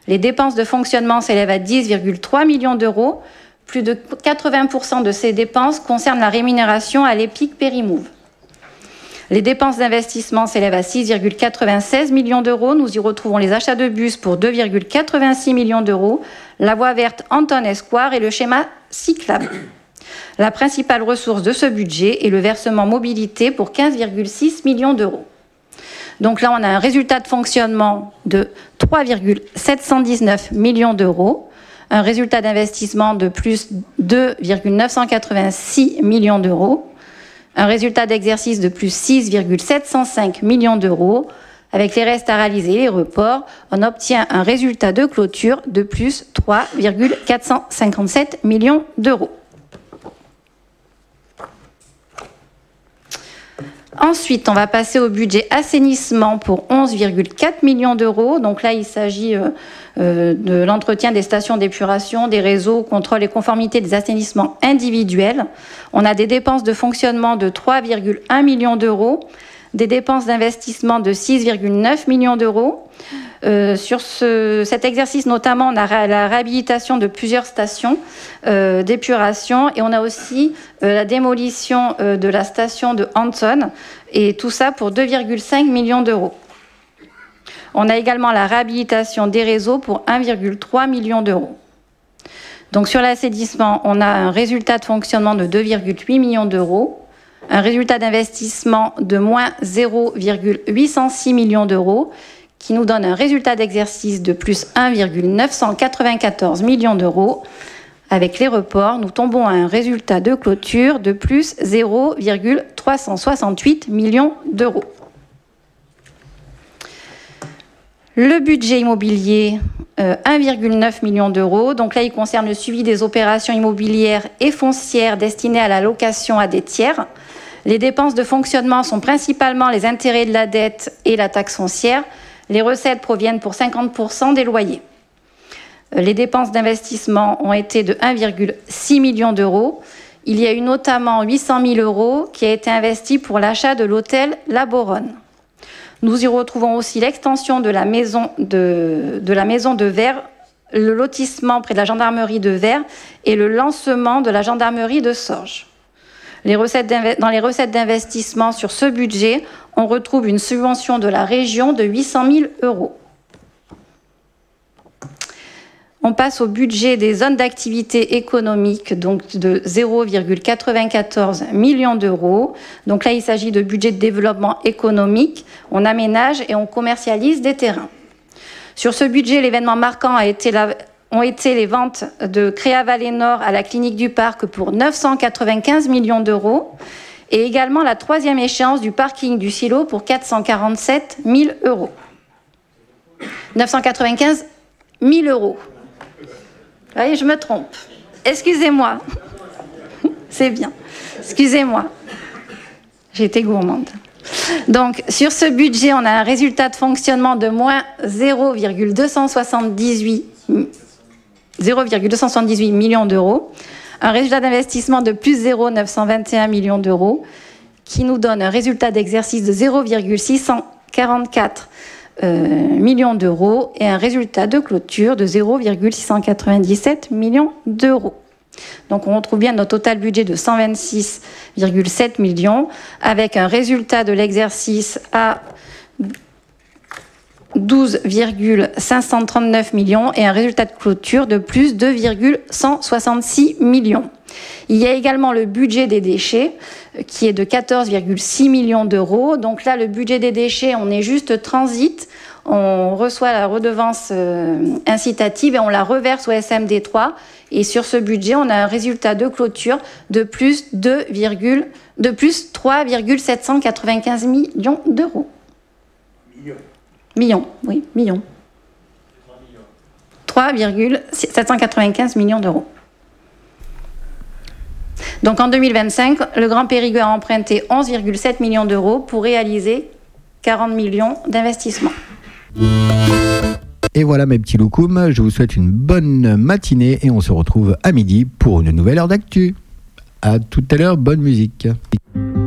Les dépenses de fonctionnement s'élèvent à 10,3 millions d'euros. Plus de 80% de ces dépenses concernent la rémunération à l'EPIC Périmove. Les dépenses d'investissement s'élèvent à 6,96 millions d'euros. Nous y retrouvons les achats de bus pour 2,86 millions d'euros, la voie verte Anton Esquare et le schéma cyclable. La principale ressource de ce budget est le versement mobilité pour 15,6 millions d'euros. Donc là, on a un résultat de fonctionnement de 3,719 millions d'euros, un résultat d'investissement de plus 2,986 millions d'euros, un résultat d'exercice de plus 6,705 millions d'euros. Avec les restes à réaliser et les reports, on obtient un résultat de clôture de plus 3,457 millions d'euros. Ensuite, on va passer au budget assainissement pour 11,4 millions d'euros. Donc là, il s'agit de l'entretien des stations d'épuration, des réseaux, contrôle et conformité des assainissements individuels. On a des dépenses de fonctionnement de 3,1 millions d'euros, des dépenses d'investissement de 6,9 millions d'euros. Sur cet exercice, notamment, on a la réhabilitation de plusieurs stations d'épuration et on a aussi la démolition de la station de Anton, et tout ça pour 2,5 millions d'euros. On a également la réhabilitation des réseaux pour 1,3 million d'euros. Donc sur l'assainissement, on a un résultat de fonctionnement de 2,8 millions d'euros, un résultat d'investissement de moins 0,806 millions d'euros, qui nous donne un résultat d'exercice de plus 1,994 millions d'euros. Avec les reports, nous tombons à un résultat de clôture de plus 0,368 millions d'euros. Le budget immobilier, 1,9 million d'euros. Donc là, il concerne le suivi des opérations immobilières et foncières destinées à la location à des tiers. Les dépenses de fonctionnement sont principalement les intérêts de la dette et la taxe foncière. Les recettes proviennent pour 50% des loyers. Les dépenses d'investissement ont été de 1,6 million d'euros. Il y a eu notamment 800 000 euros qui a été investi pour l'achat de l'hôtel La Boronne. Nous y retrouvons aussi l'extension de la maison de Vers, le lotissement près de la gendarmerie de Vers et le lancement de la gendarmerie de Sorges. Dans les recettes d'investissement sur ce budget, on retrouve une subvention de la région de 800 000 euros. On passe au budget des zones d'activité économique, donc de 0,94 millions d'euros. Donc là, il s'agit de budget de développement économique. On aménage et on commercialise des terrains. Sur ce budget, l'événement marquant ont été les ventes de Créa Vallée Nord à la clinique du Parc pour 995 millions d'euros et également la troisième échéance du parking du Silo pour 447 000 euros. 995 000 euros. Oui, je me trompe. Excusez-moi. C'est bien. Excusez-moi. J'ai été gourmande. Donc, sur ce budget, on a un résultat de fonctionnement de moins 0,278 millions d'euros, un résultat d'investissement de plus 0,921 millions d'euros, qui nous donne un résultat d'exercice de 0,644 millions d'euros et un résultat de clôture de 0,697 millions d'euros. Donc on retrouve bien notre total budget de 126,7 millions avec un résultat de l'exercice à 12,539 millions et un résultat de clôture de plus 2,166 millions. Il y a également le budget des déchets qui est de 14,6 millions d'euros. Donc là, le budget des déchets, on est juste transit. On reçoit la redevance incitative et on la reverse au SMD3. Et sur ce budget, on a un résultat de clôture de plus 3,795 millions d'euros. Millions, oui, millions. 3,795 millions d'euros. Donc en 2025, le Grand Périgueux a emprunté 11,7 millions d'euros pour réaliser 40 millions d'investissements. Et voilà mes petits loukoums, je vous souhaite une bonne matinée et on se retrouve à midi pour une nouvelle heure d'actu. À tout à l'heure, bonne musique.